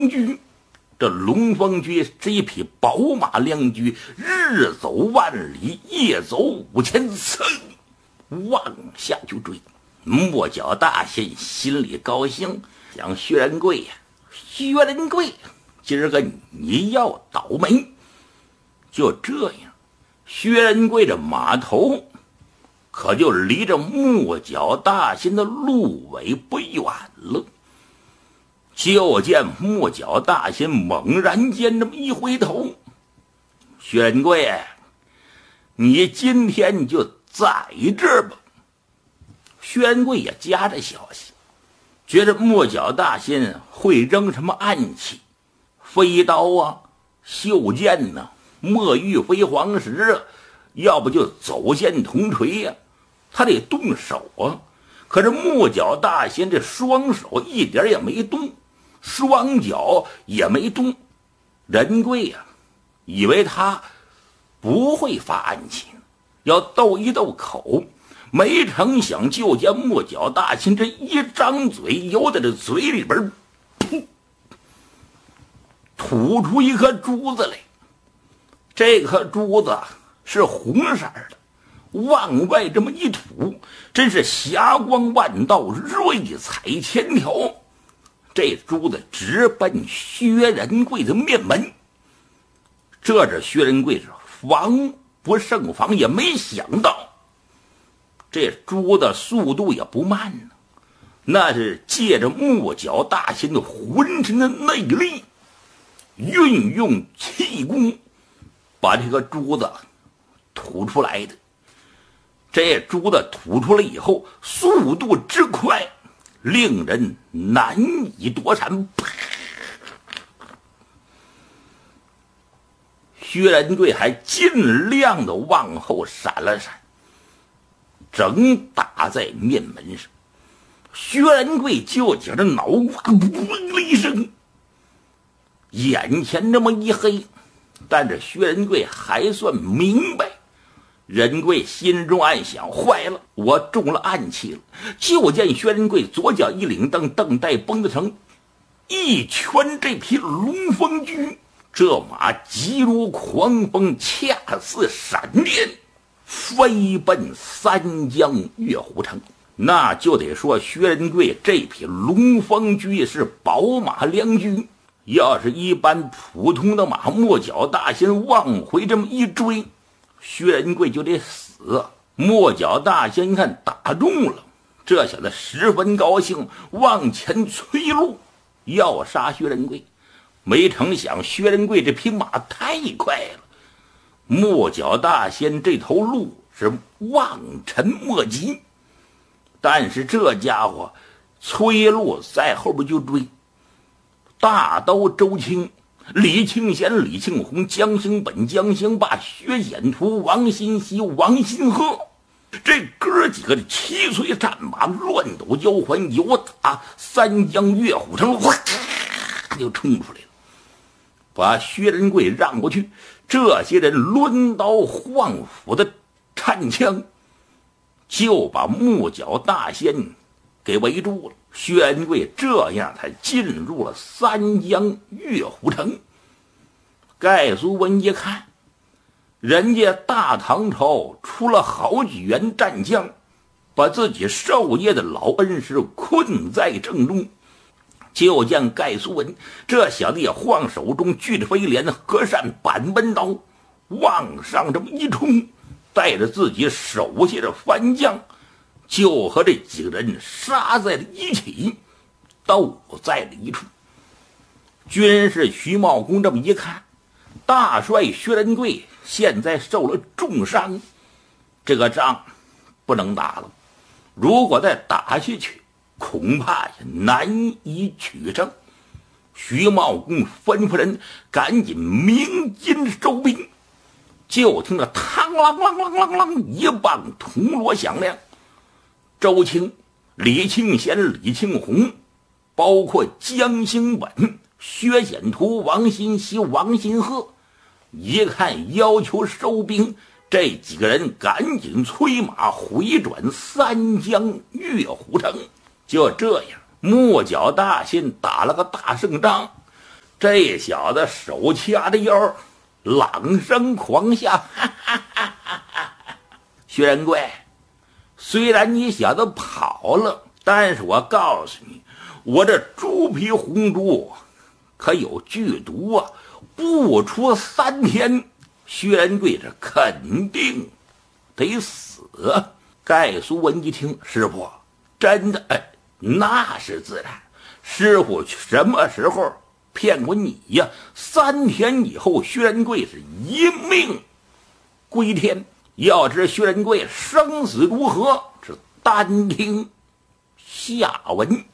驹。这龙凤驹是一匹宝马良驹，日走万里，夜走5000次，往下就追。莫角大仙心里高兴，想薛仁贵呀，薛仁贵，今儿个你要倒霉。就这样，薛仁贵这马头可就离着莫角大仙的路尾不远了。就见莫角大仙猛然间这么一回头，薛仁贵，你今天就在这儿吧。薛仁贵也夹着消息，觉着莫角大仙会扔什么暗器，飞刀啊、袖剑呐、墨玉飞黄石啊，要不就走线铜锤呀，他得动手啊。可是莫角大仙这双手一点也没动，双脚也没动。仁贵呀，以为他不会发暗器，要斗一斗口，没成想就见莫角大仙这一张嘴，由在这嘴里边吐出一颗珠子来。这颗珠子是红色的，往外这么一吐，真是霞光万道，瑞彩千条。这珠子直奔薛仁贵的面门。这是薛仁贵是防不胜防，也没想到这珠子速度也不慢呢，那是借着莫角大仙的浑身的内力，运用气功把这个珠子吐出来的。这珠子吐出来以后，速度之快，令人难以躲闪。薛仁贵还尽量的往后闪了闪，正打在面门上。薛仁贵就觉着脑瓜嗡了一声，眼前这么一黑，但是薛仁贵还算明白。仁贵心中暗想，坏了，我中了暗器了。就见薛仁贵左脚一领蹬，蹬带绷子成，一拳这匹龙凤驹，这马急如狂风，恰似闪电，飞奔三江月虎城。那就得说薛仁贵这匹龙凤驹是宝马良驹，要是一般普通的马，莫角大仙往回这么一追，薛仁贵就得死。莫角大仙一看打中了，这小子十分高兴，往前催路要杀薛仁贵。没成想薛仁贵这匹马太快了，莫角大仙这头鹿是望尘莫及，但是这家伙催路在后边就追。大刀周青、李庆贤、李庆红、江兴本、江兴霸、薛显图、王新熙、王新鹤，这哥几个的七岁战马乱斗交环，由打三江月虎城哗就冲出来了，把薛仁贵让过去。这些人抡刀晃斧的颤枪，就把莫角大仙给围住了。薛仁贵这样才进入了三江月虎城。盖苏文一看，人家大唐朝出了好几员战将，把自己授业的老恩师困在正中。就见盖苏文这小子也晃手中巨飞镰、和善板纹刀，往上这么一冲，带着自己手下的番将，就和这几个人杀在了一起，斗在了一处。军士徐茂公这么一看，大帅薛仁贵现在受了重伤，这个仗不能打了，如果再打下去，恐怕也难以取胜。徐茂公吩咐人赶紧鸣金收兵。就听着嘡啷啷啷啷啷一棒铜锣响亮，周青、李庆贤、李庆红，包括江兴本、薛显图、王新熙、王新鹤，一看要求收兵，这几个人赶紧催马回转三江月虎城。就这样，莫角大仙打了个大胜仗， 这小子手掐着腰，朗声狂笑，哈哈哈哈哈！薛仁贵，虽然你小子跑了，但是我告诉你，我这猪皮红珠可有剧毒啊！不出3天，薛仁贵这肯定得死。盖苏文一听，师傅，真的？哎，那是自然。师傅什么时候骗过你呀？3天以后，薛仁贵是一命归天。要知薛仁贵生死如何，是单听下文。